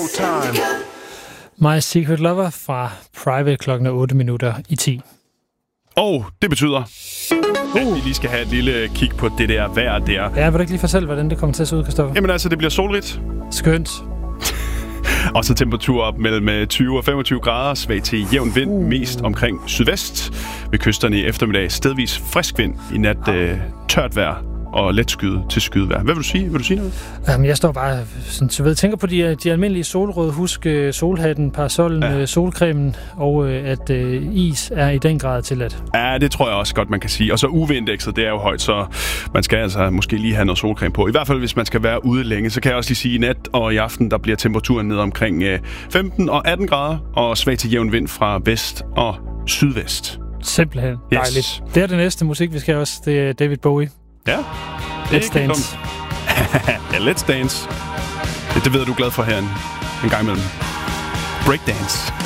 Showtime. My Secret Lover fra Private klokken 8:08. Og det betyder, at vi lige skal have et lille kig på det der vejr der. Ja, vil du ikke lige fortælle, hvordan det kommer til at se ud, Christoffer? Jamen altså, det bliver solrigt. Skønt. Og så temperatur op mellem 20 og 25 grader, svag til jævn vind, mest omkring sydvest. Ved kysterne i eftermiddag stedvis frisk vind, i nat tørt vejr og let skyde til skydevejr. Hvad vil du sige? Vil du sige noget? Jeg står bare sådan, så ved, tænker på de almindelige solrøde. Husk solhatten, parasollen, solcremen, og at is er i den grad tilladt. Ja, det tror jeg også godt, man kan sige. Og så UV-indekset, det er jo højt, så man skal altså måske lige have noget solcreme på. I hvert fald, hvis man skal være ude længe, så kan jeg også lige sige, at i nat og i aften, der bliver temperaturen ned omkring 15 og 18 grader, og svag til jævn vind fra vest og sydvest. Simpelthen dejligt. Yes. Det er det næste musik, vi skal også. Det er David Bowie. Ja. Let's Dance. Ja, Let's Dance. Det ved du er glad for her en gang imellem. Breakdance.